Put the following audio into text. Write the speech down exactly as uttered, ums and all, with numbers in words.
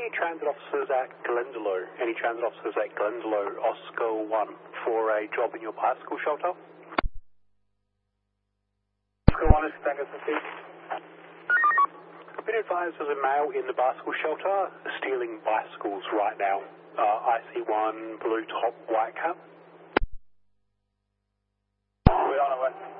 any transit officers at Glendalough? Any transit officers at Glendalough, Oscar one, for a job in your bicycle shelter? Oscar one is Tango Pacific. I've been advised there's a male in the bicycle shelter stealing bicycles right now. Uh, I C one, blue top, white cap. We're on our way.